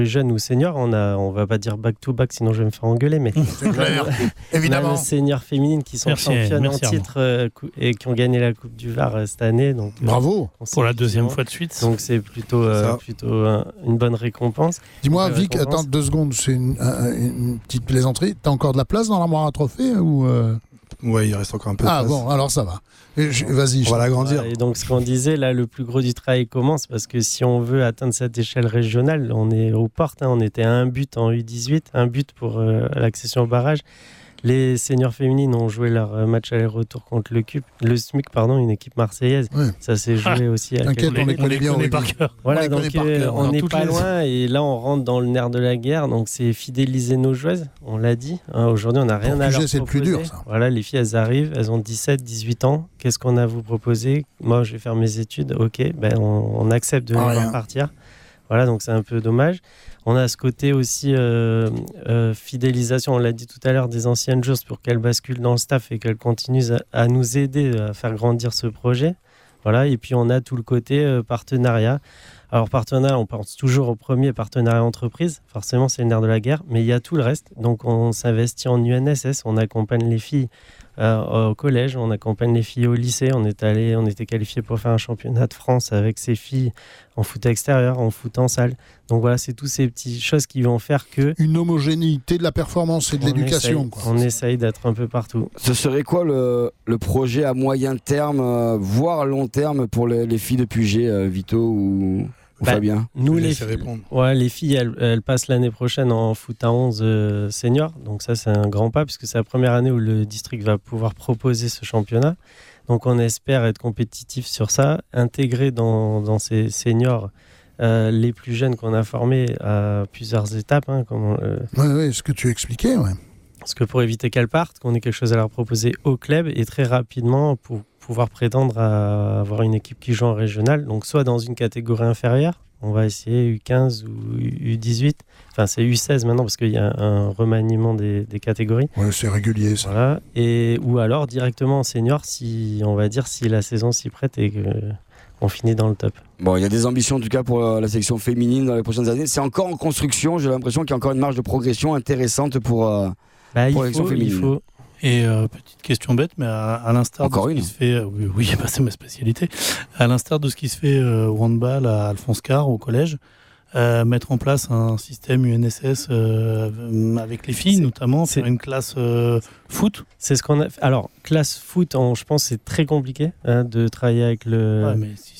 Jeunes ou seniors, on va pas dire back-to-back, sinon je vais me faire engueuler, mais c'est clair, évidemment. On a nos seniors féminines qui sont championnes en titre et qui ont gagné la Coupe du Var cette année. Donc, bravo pour la deuxième fois de suite. Donc c'est plutôt une bonne récompense. Dis-moi, Vic, attends 2 secondes, c'est une petite plaisanterie. T'as encore de la place dans l'armoire à trophées ou Ouais, il reste encore un peu de place. Ah bon, alors ça va. Vas-y. On va l'agrandir. Et donc ce qu'on disait, là, le plus gros du travail commence parce que si on veut atteindre cette échelle régionale, on est aux portes. On était à 1 but en U18, 1 but pour l'accession au barrage. Les seniors féminines ont joué leur match aller-retour contre le SMUC, une équipe marseillaise. Ouais. Ça s'est joué aussi à T'inquiète, on les connaît bien par cœur. Voilà, donc on n'est pas loin et là on rentre dans le nerf de la guerre. Donc c'est fidéliser nos joueuses, on l'a dit. Aujourd'hui, on n'a rien à leur proposer. C'est le plus dur, ça. Voilà, les filles, elles arrivent, elles ont 17, 18 ans. Qu'est-ce qu'on a à vous proposer ? Moi, je vais faire mes études. Ok, on accepte de les partir. Voilà, donc c'est un peu dommage. On a ce côté aussi fidélisation, on l'a dit tout à l'heure, des anciennes joueuses pour qu'elles basculent dans le staff et qu'elles continuent à nous aider à faire grandir ce projet. Voilà, et puis on a tout le côté partenariat. Alors partenariat, on pense toujours au premier partenariat entreprise, forcément c'est le nerf de la guerre, mais il y a tout le reste. Donc on s'investit en UNSS, on accompagne les filles au collège, on accompagne les filles au lycée, on était qualifiés pour faire un championnat de France avec ces filles en foot extérieur, en foot en salle. Donc voilà, c'est toutes ces petites choses qui vont faire que... Une homogénéité de la performance et de l'éducation. On essaye d'être un peu partout. Ce serait quoi le projet à moyen terme, voire long terme pour les filles de Puget, Vito ou Fabien? Nous, les filles, elles passent l'année prochaine en foot à 11 seniors. Donc ça, c'est un grand pas puisque c'est la première année où le district va pouvoir proposer ce championnat. Donc on espère être compétitif sur ça, intégrer dans ces seniors les plus jeunes qu'on a formés à plusieurs étapes. Oui, ce que tu expliquais, ouais. Parce que pour éviter qu'elles partent, qu'on ait quelque chose à leur proposer au club et très rapidement pour pouvoir prétendre à avoir une équipe qui joue en régional, donc soit dans une catégorie inférieure, on va essayer U15 ou U18, enfin c'est U16 maintenant parce qu'il y a un remaniement des catégories. Ouais, c'est régulier ça. Voilà. Ou alors directement en senior si la saison s'y prête et qu'on finit dans le top. Bon, il y a des ambitions en tout cas pour la section féminine dans les prochaines années. C'est encore en construction, j'ai l'impression qu'il y a encore une marge de progression intéressante pour la section féminine. Il faut. Et petite question bête, mais à l'instar de ce qui se fait, c'est ma spécialité. À l'instar de ce qui se fait au handball à Alphonse Carr au collège, mettre en place un système UNSS avec les filles, notamment faire une classe foot. C'est ce qu'on a. Alors classe foot, je pense, c'est très compliqué de travailler avec le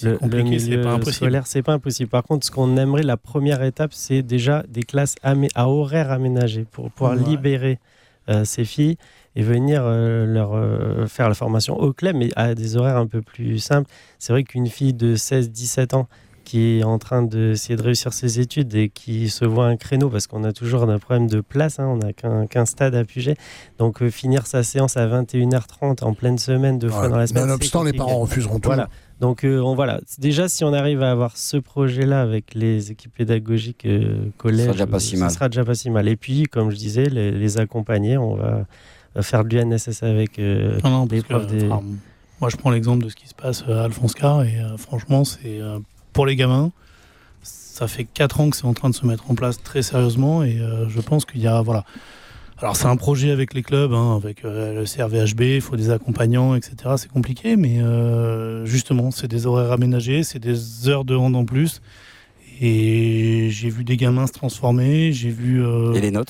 milieu scolaire. C'est pas impossible. Par contre, ce qu'on aimerait, la première étape, c'est déjà des classes à horaires aménagés pour pouvoir libérer ces filles et venir leur faire la formation au club, mais à des horaires un peu plus simples. C'est vrai qu'une fille de 16-17 ans qui est en train d'essayer de réussir ses études et qui se voit un créneau, parce qu'on a toujours un problème de place, on n'a qu'un stade à Puget, donc finir sa séance à 21h30 en pleine semaine, 2 fois dans la semaine. Nonobstant, les parents refuseront tout. Voilà. Donc déjà, si on arrive à avoir ce projet-là avec les équipes pédagogiques collège, ça sera déjà pas si mal. Et puis, comme je disais, les accompagner, on va faire de l'UNSS avec les profs des... moi, je prends l'exemple de ce qui se passe à Alphonse Carr et franchement, c'est pour les gamins, ça fait 4 ans que c'est en train de se mettre en place très sérieusement et je pense qu'il y a... Voilà. Alors, c'est un projet avec les clubs, avec le CRVHB, il faut des accompagnants, etc. C'est compliqué, mais justement, c'est des horaires aménagés, c'est des heures de hand en plus. Et j'ai vu des gamins se transformer, j'ai vu... Et les notes ?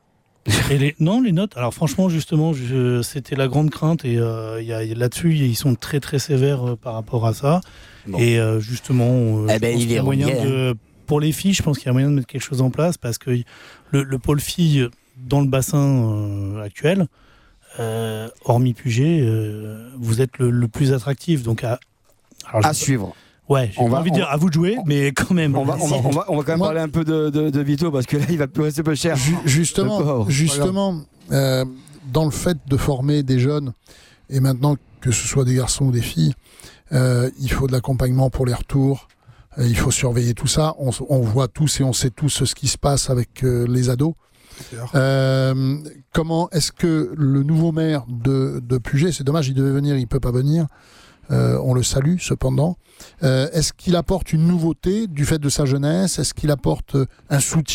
Non, les notes. Alors franchement, justement, c'était la grande crainte et là-dessus, ils sont très très sévères par rapport à ça. Bon. Et justement, il y a moyen pour les filles, je pense qu'il y a moyen de mettre quelque chose en place parce que le pôle filles dans le bassin actuel, hormis Puget, vous êtes le plus attractif. Donc à suivre. Ouais, j'ai envie de dire à vous de jouer, mais quand même. On va quand même parler un peu de Vito parce que là, il va plus rester peu cher. Justement, dans le fait de former des jeunes, et maintenant que ce soit des garçons ou des filles, il faut de l'accompagnement pour les retours, il faut surveiller tout ça. On voit tous et on sait tous ce qui se passe avec les ados. Comment est-ce que le nouveau maire de Puget, c'est dommage, il devait venir, il ne peut pas venir, on le salue cependant, est-ce qu'il apporte une nouveauté du fait de sa jeunesse? Est-ce qu'il apporte un soutien